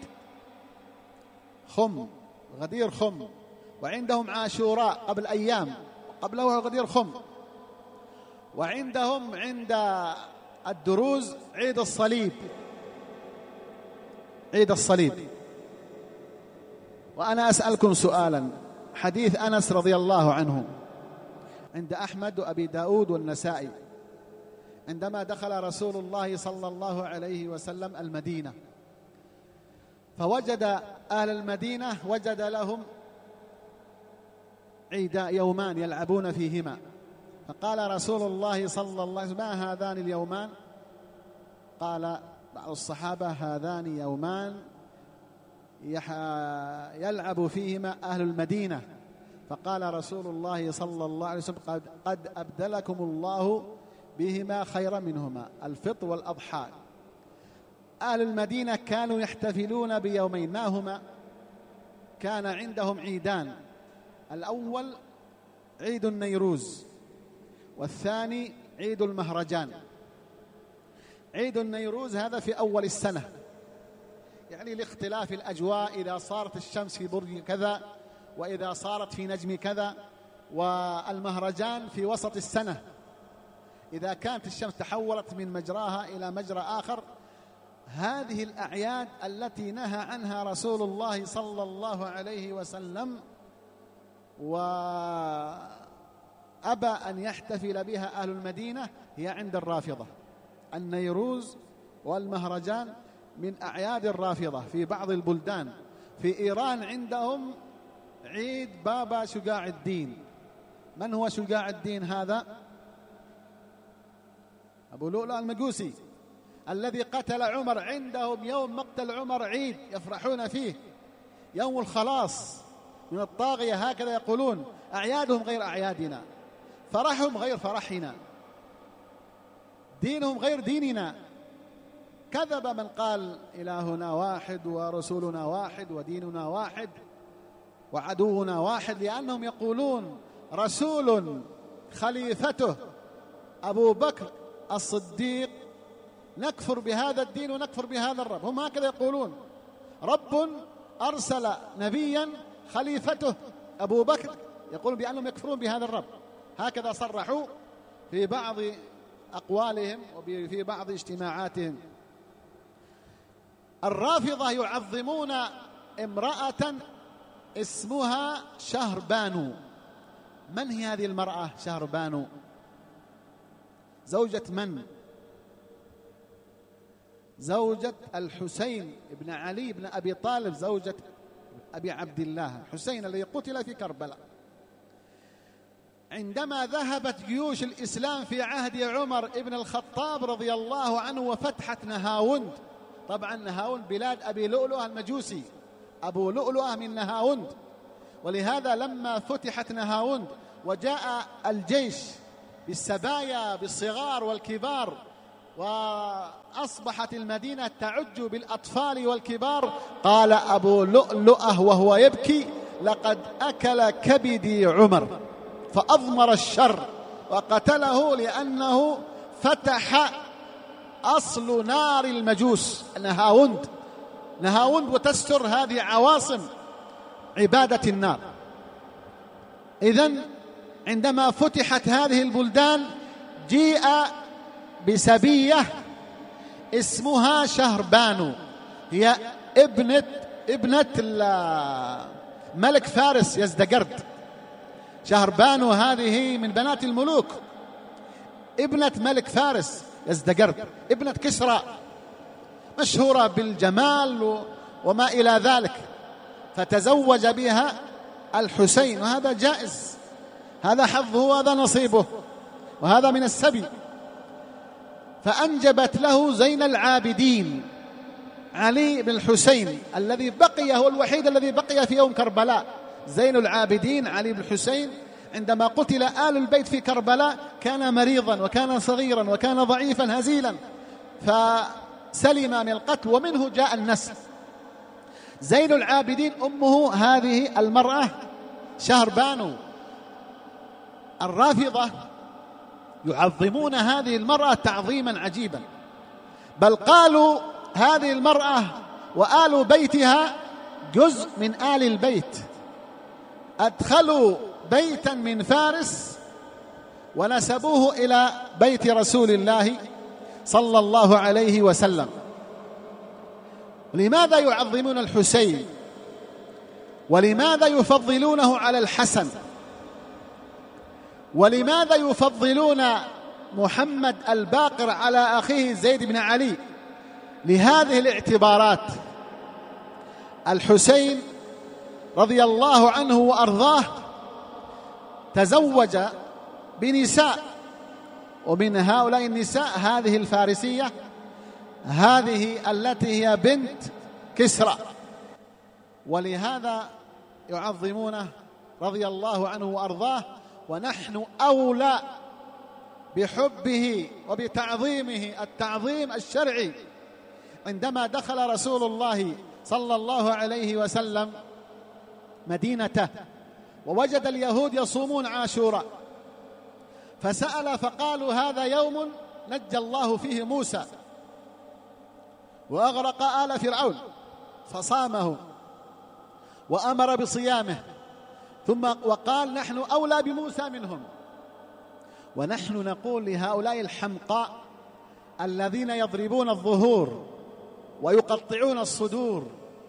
خم، غدير خم، وعندهم عاشوراء قبل أيام، قبله غدير خم، وعندهم عند الدروز عيد الصليب، عيد الصليب. وأنا أسألكم سؤالا، حديث أنس رضي الله عنه عند أحمد وأبي داود والنسائي، عندما دخل رسول الله صلى الله عليه وسلم المدينة فوجد أهل المدينة وجد لهم عيدا يومان يلعبون فيهما، فقال رسول الله صلى الله عليه وسلم: ما هذان اليومان؟ قال بعض الصحابة: هذان يومان يلعب فيهما أهل المدينة. فقال رسول الله صلى الله عليه وسلم: قد, قد أبدلكم الله بهما خيرا منهما، الفطر والأضحى. أهل المدينة كانوا يحتفلون بيومين، ما هما؟ كان عندهم عيدان، الأول عيد النيروز، والثاني عيد المهرجان. عيد النيروز هذا في أول السنة، يعني لاختلاف الأجواء، إذا صارت الشمس في برج كذا وإذا صارت في نجم كذا. والمهرجان في وسط السنة، إذا كانت الشمس تحولت من مجراها إلى مجرى آخر. هذه الأعياد التي نهى عنها رسول الله صلى الله عليه وسلم وأبى أن يحتفل بها أهل المدينة هي عند الرافضة. النيروز والمهرجان من أعياد الرافضة في بعض البلدان. في إيران عندهم عيد بابا شجاع الدين. من هو شجاع الدين هذا؟ أبو لؤلؤ المجوسي الذي قتل عمر. عندهم يوم مقتل عمر عيد يفرحون فيه، يوم الخلاص من الطاغية، هكذا يقولون. أعيادهم غير أعيادنا، فرحهم غير فرحنا، دينهم غير ديننا. كذب من قال إلهنا واحد ورسولنا واحد وديننا واحد وعدونا واحد، لأنهم يقولون رسول خليفته أبو بكر الصديق نكفر بهذا الدين ونكفر بهذا الرب. هم هكذا يقولون، رب أرسل نبيا خليفته أبو بكر، يقولون بأنهم يكفرون بهذا الرب. هكذا صرحوا في بعض أقوالهم وفي بعض اجتماعاتهم. الرافضة يعظمون امرأة اسمها شهربانو. من هي هذه المرأة شهربانو؟ زوجة من؟ زوجة الحسين بن علي بن أبي طالب، زوجة أبي عبد الله الحسين الذي قتل في كربلاء. عندما ذهبت جيوش الإسلام في عهد عمر بن الخطاب رضي الله عنه وفتحت نهاوند، طبعا نهاوند بلاد أبي لؤلؤة المجوسي، أبو لؤلؤة من نهاوند، ولهذا لما فتحت نهاوند وجاء الجيش بالسبايا بالصغار والكبار، وأصبحت المدينة تعج بالأطفال والكبار، قال أبو لؤلؤة وهو يبكي: لقد أكل كبدي عمر، فأضمر الشر وقتله، لأنه فتح أصل نار المجوس نهاوند. نهاوند وتستر هذه عواصم عبادة النار. إذن عندما فتحت هذه البلدان جيء بسبية اسمها شهربانو، هي ابنة ابنة ملك فارس يزدقرد. شهربانو هذه من بنات الملوك، ابنة ملك فارس يزدقرد، ابنة كسرى، مشهورة بالجمال وما إلى ذلك، فتزوج بها الحسين، وهذا جائز، هذا حظه وهذا نصيبه وهذا من السبي. فأنجبت له زين العابدين علي بن الحسين الذي بقي، هو الوحيد الذي بقي في يوم كربلاء. زين العابدين علي بن الحسين عندما قتل آل البيت في كربلاء كان مريضا وكان صغيرا وكان ضعيفا هزيلا، فسلم من القتل ومنه جاء النسل. زين العابدين أمه هذه المرأة شهربانو. الرافضة يعظمون هذه المرأة تعظيما عجيبا، بل قالوا هذه المرأة وآل بيتها جزء من آل البيت، أدخلوا بيتا من فارس ونسبوه إلى بيت رسول الله صلى الله عليه وسلم. لماذا يعظمون الحسين؟ ولماذا يفضلونه على الحسن؟ ولماذا يفضلون محمد الباقر على أخيه زيد بن علي؟ لهذه الاعتبارات: الحسين رضي الله عنه وأرضاه تزوج بنساء، ومن هؤلاء النساء هذه الفارسية، هذه التي هي بنت كسرى، ولهذا يعظمونه رضي الله عنه وأرضاه، ونحن أولى بحبه وبتعظيمه التعظيم الشرعي. عندما دخل رسول الله صلى الله عليه وسلم مدينته ووجد اليهود يصومون عاشوراء، فسأل فقالوا: هذا يوم نجى الله فيه موسى وأغرق آل فرعون، فصامه وأمر بصيامه، ثم وقال: نحن أولى بموسى منهم. ونحن نقول لهؤلاء الحمقاء الذين يضربون الظهور ويقطعون الصدور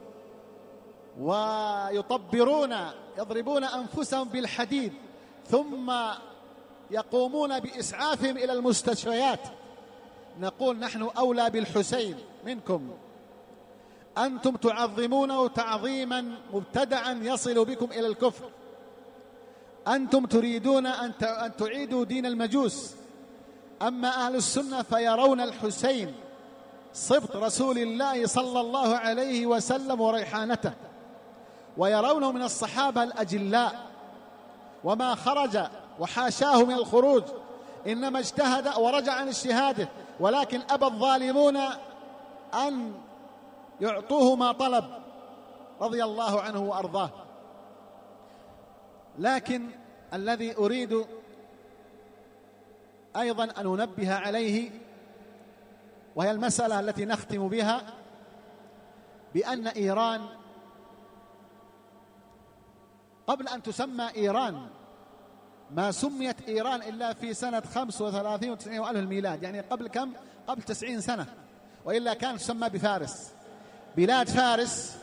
ويطبرون، يضربون أنفسهم بالحديد، ثم يقومون بإسعافهم إلى المستشفيات، نقول: نحن أولى بالحسين منكم. أنتم تعظمونه تعظيما مبتدعا يصل بكم إلى الكفر. أنتم تريدون أن تعيدوا دين المجوس، أما أهل السنة فيرون الحسين صبط رسول الله صلى الله عليه وسلم وريحانته، ويرونه من الصحابة الأجلاء، وما خرج وحاشاه من الخروج، إنما اجتهد ورجع عن اجتهاده، ولكن أبى الظالمون أن يعطوه ما طلب رضي الله عنه وأرضاه. لكن الذي أريد أيضا أن أنبه عليه، وهي المسألة التي نختم بها، بأن إيران قبل أن تسمى إيران ما سميت إيران إلا في سنة خمسة وثلاثين وتسعين وألف الميلاد، يعني قبل كم؟ قبل تسعين سنة، وإلا كانت تسمى بفارس. بلاد فارس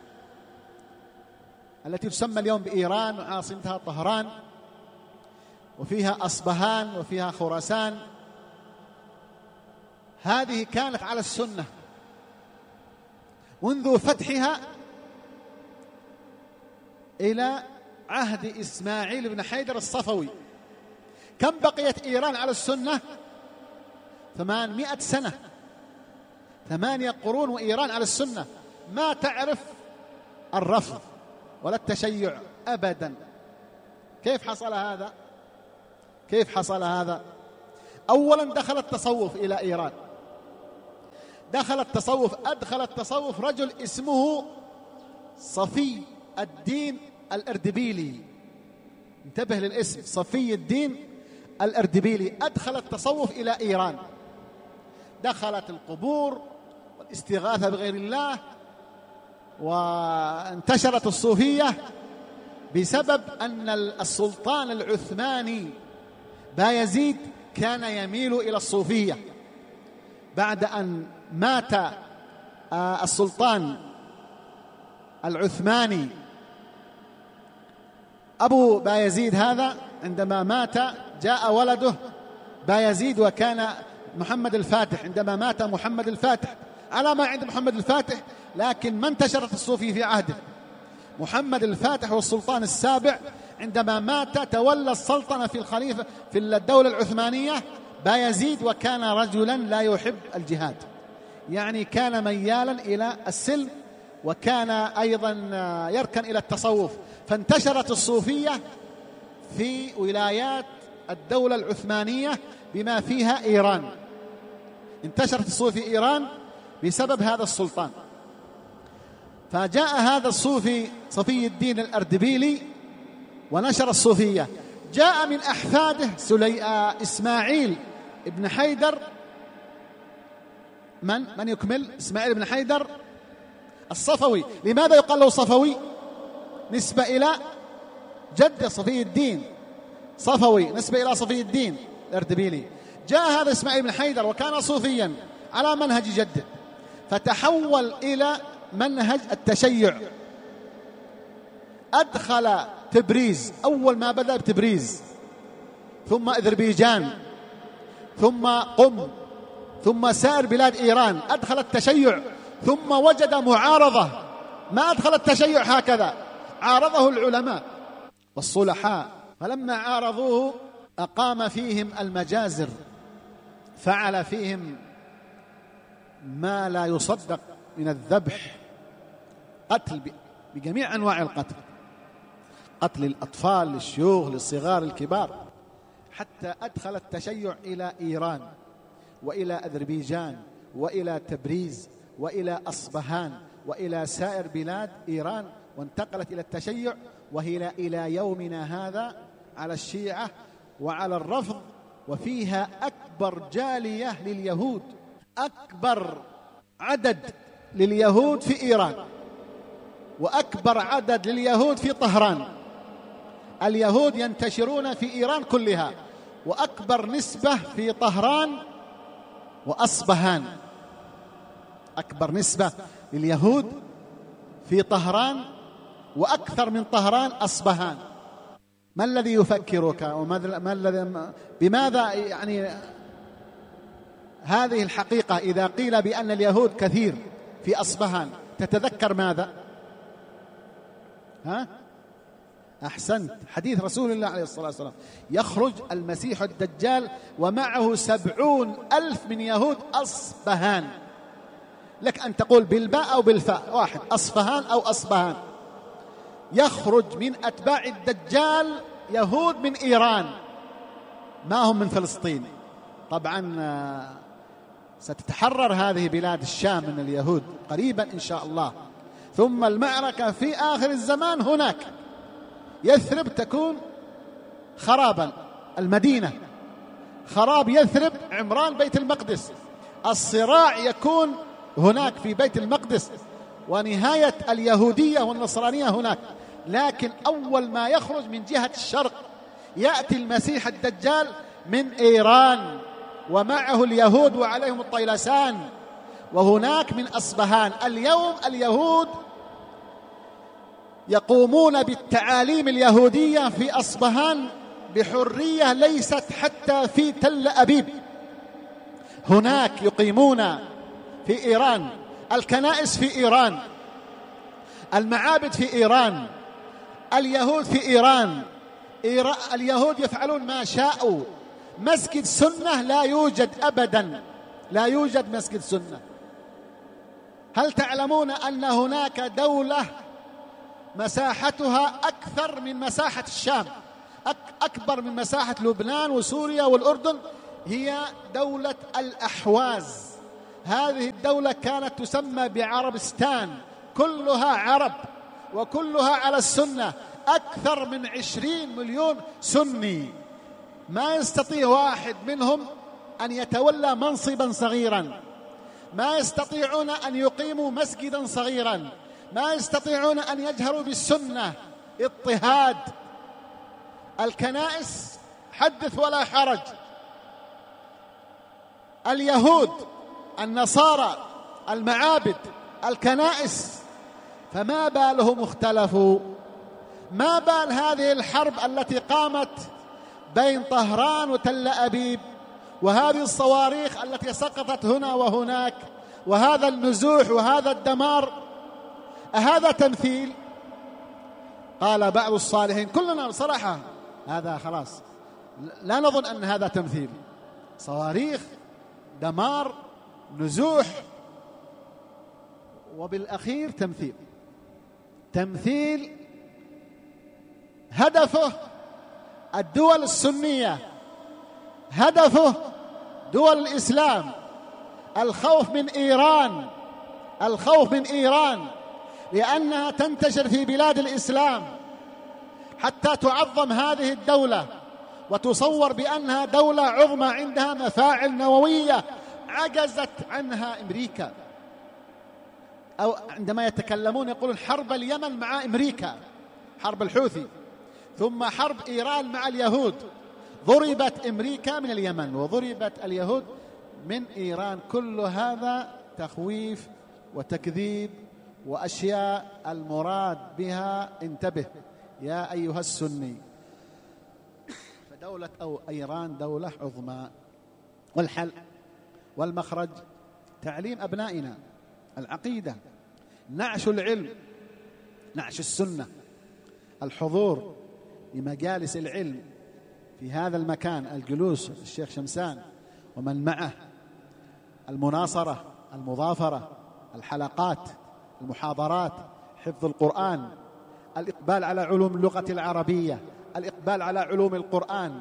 التي تسمى اليوم بإيران وعاصمتها طهران، وفيها أصبهان وفيها خراسان، هذه كانت على السنة منذ فتحها إلى عهد إسماعيل بن حيدر الصفوي. كم بقيت إيران على السنة؟ ثمانمائة سنة، ثمانية قرون وإيران على السنة، ما تعرف الرفض ولا التشيع أبدا. كيف حصل هذا؟ كيف حصل هذا؟ أولا دخل التصوف إلى إيران، دخل التصوف أدخل التصوف رجل اسمه صفي الدين الأردبيلي، انتبه للاسم، صفي الدين الأردبيلي، أدخل التصوف إلى إيران. دخلت القبور والاستغاثة بغير الله، وانتشرت الصوفية بسبب أن السلطان العثماني بايزيد كان يميل إلى الصوفية. بعد أن مات السلطان العثماني أبو بايزيد هذا، عندما مات جاء ولده بايزيد، وكان محمد الفاتح، عندما مات محمد الفاتح على ما عند محمد الفاتح، لكن ما انتشرت الصوفية في عهده. محمد الفاتح والسلطان السابع عندما مات تولى السلطنة في الخليفة في الدولة العثمانية بايزيد، وكان رجلا لا يحب الجهاد، يعني كان ميالا إلى السلم، وكان أيضا يركن إلى التصوف. فانتشرت الصوفية في ولايات الدولة العثمانية بما فيها إيران، انتشرت الصوفية في إيران بسبب هذا السلطان. فجاء هذا الصوفي صفي الدين الأردبيلي ونشر الصوفية. جاء من أحفاده سلي... إسماعيل ابن حيدر، من من يكمل؟ إسماعيل بن حيدر الصفوي. لماذا يقال له صفوي؟ نسبة إلى جد صفي الدين، صفوي نسبة إلى صفي الدين الأردبيلي. جاء هذا إسماعيل بن حيدر وكان صوفيا على منهج جده، فتحول إلى منهج التشيع. أدخل تبريز، أول ما بدأ بتبريز، ثم أذربيجان، ثم قم، ثم سائر بلاد إيران، أدخل التشيع. ثم وجد معارضة، ما أدخل التشيع هكذا، عارضه العلماء والصلحاء، فلما عارضوه أقام فيهم المجازر، فعل فيهم ما لا يصدق من الذبح، قتل بجميع أنواع القتل، قتل الأطفال، للشيوخ، للصغار، الكبار، حتى أدخل التشيع إلى إيران وإلى أذربيجان وإلى تبريز وإلى أصبهان وإلى سائر بلاد إيران، وانتقلت إلى التشيع، وهي إلى يومنا هذا على الشيعة وعلى الرفض. وفيها أكبر جالية لليهود، أكبر عدد لليهود في إيران، وأكبر عدد لليهود في طهران. اليهود ينتشرون في إيران كلها، وأكبر نسبة في طهران وأصبهان، أكبر نسبة لليهود في طهران، وأكثر من طهران أصبهان. ما الذي يفكرك وما الذي بماذا يعني هذه الحقيقة؟ إذا قيل بأن اليهود كثير في أصبهان تتذكر ماذا؟ ها؟ أحسنت، حديث رسول الله عليه الصلاة والسلام: يخرج المسيح الدجال ومعه سبعون ألف من يهود أصبهان. لك أن تقول بالباء أو بالفاء واحد، أصفهان أو أصبهان. يخرج من أتباع الدجال يهود من إيران، ما هم من فلسطين. طبعا ستتحرر هذه بلاد الشام من اليهود قريبا إن شاء الله. ثم المعركة في آخر الزمان هناك، يثرب تكون خرابا، المدينة خراب يثرب، عمران بيت المقدس. الصراع يكون هناك في بيت المقدس، ونهاية اليهودية والنصرانية هناك. لكن أول ما يخرج من جهة الشرق يأتي المسيح الدجال من إيران، ومعه اليهود وعليهم الطيلسان، وهناك من أصبهان. اليوم اليهود يقومون بالتعاليم اليهودية في أصبهان بحرية ليست حتى في تل أبيب. هناك يقيمون في إيران، الكنائس في إيران، المعابد في إيران، اليهود في إيران. اليهود يفعلون ما شاءوا. مسجد سنة لا يوجد أبدا، لا يوجد مسجد سنة. هل تعلمون أن هناك دولة مساحتها أكثر من مساحة الشام، أكبر من مساحة لبنان وسوريا والأردن، هي دولة الأحواز. هذه الدولة كانت تسمى بعربستان، كلها عرب وكلها على السنة، أكثر من عشرين مليون سني. ما يستطيع واحد منهم أن يتولى منصبا صغيرا، ما يستطيعون أن يقيموا مسجدا صغيرا، ما يستطيعون أن يجهروا بالسنة. اضطهاد. الكنائس حدث ولا حرج، اليهود، النصارى، المعابد، الكنائس، فما بالهم اختلفوا؟ ما بال هذه الحرب التي قامت بين طهران وتل أبيب، وهذه الصواريخ التي سقطت هنا وهناك، وهذا النزوح وهذا الدمار، أهذا تمثيل؟ قال بعض الصالحين، كلنا بصراحة هذا خلاص لا نظن أن هذا تمثيل، صواريخ، دمار، نزوح، وبالأخير تمثيل. تمثيل هدفه الدول السنية، هدفه دول الإسلام، الخوف من إيران، الخوف من إيران لأنها تنتشر في بلاد الإسلام حتى تعظم هذه الدولة وتصور بأنها دولة عظمى عندها مفاعل نووية عجزت عنها أمريكا. أو عندما يتكلمون يقولون حرب اليمن مع أمريكا، حرب الحوثي، ثم حرب إيران مع اليهود، ضربت أمريكا من اليمن وضربت اليهود من إيران. كل هذا تخويف وتكذيب وأشياء المراد بها انتبه يا أيها السني. فدولة أو إيران دولة عظمى، والحل والمخرج تعليم أبنائنا العقيدة، نعش العلم، نعش السنة، الحضور لمجالس العلم في هذا المكان، الجلوس الشيخ شمسان ومن معه، المناصرة، المضافرة، الحلقات، المحاضرات، حفظ القرآن، الإقبال على علوم اللغة العربية، الإقبال على علوم القرآن،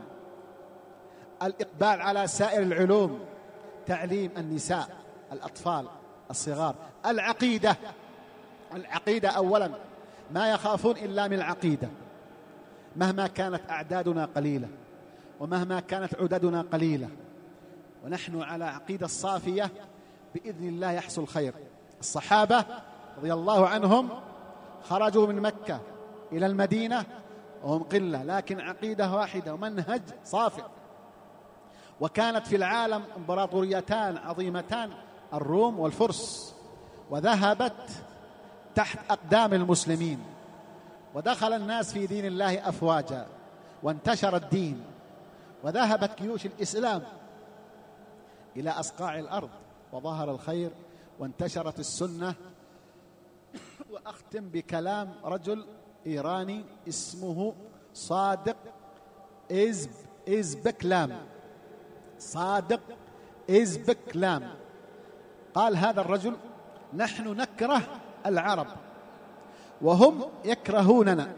الإقبال على سائر العلوم، تعليم النساء، الأطفال الصغار، العقيدة. العقيدة أولا، ما يخافون إلا من العقيدة مهما كانت أعدادنا قليلة ومهما كانت عددنا قليلة، ونحن على عقيدة صافية بإذن الله يحصل خير. الصحابة رضي الله عنهم خرجوا من مكة إلى المدينة وهم قلة، لكن عقيدة واحدة ومنهج صافي. وكانت في العالم امبراطوريتان عظيمتان، الروم والفرس، وذهبت تحت أقدام المسلمين، ودخل الناس في دين الله أفواجا، وانتشر الدين، وذهبت جيوش الإسلام إلى أصقاع الأرض، وظهر الخير وانتشرت السنة. وأختم بكلام رجل إيراني اسمه صادق إزب إزبكلام صادق إزبكلام قال هذا الرجل: نحن نكره العرب وهم يكرهوننا،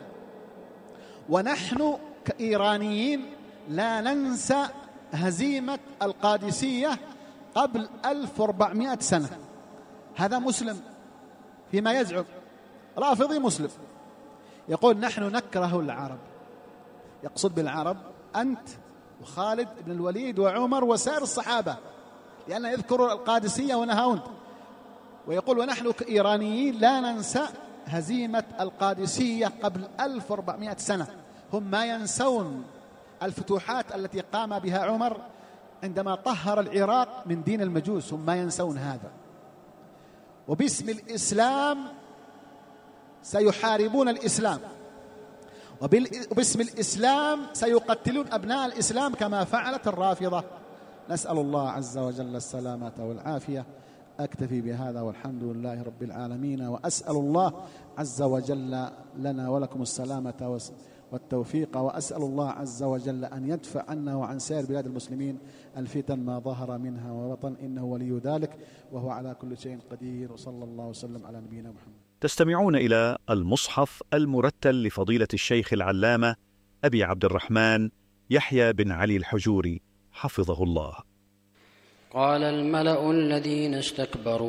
ونحن كإيرانيين لا ننسى هزيمة القادسية قبل ألف وأربعمائة سنة. هذا مسلم فيما يزعم، رافضي مسلم، يقول نحن نكره العرب، يقصد بالعرب أنت وخالد بن الوليد وعمر وسائر الصحابة، لأن يذكر القادسية ونهاوند، ويقول ونحن كإيرانيين لا ننسى هزيمة القادسية قبل ألف وأربعمائة سنة. هم ما ينسون الفتوحات التي قام بها عمر عندما طهر العراق من دين المجوس، هم ما ينسون هذا. وباسم الإسلام سيحاربون الإسلام، وباسم الإسلام سيقتلون أبناء الإسلام كما فعلت الرافضة. نسأل الله عز وجل السلامة والعافية. أكتفي بهذا والحمد لله رب العالمين، وأسأل الله عز وجل لنا ولكم السلامة والتوفيق، وأسأل الله عز وجل أن يدفع عنا وعن سائر بلاد المسلمين الفتن ما ظهر منها وبطن، إنه ولي ذلك وهو على كل شيء قدير، وصلى الله وسلم على نبينا محمد. تستمعون إلى المصحف المرتل لفضيلة الشيخ العلامة أبي عبد الرحمن يحيى بن علي الحجوري حفظه الله. قال الملأ الذين استكبروا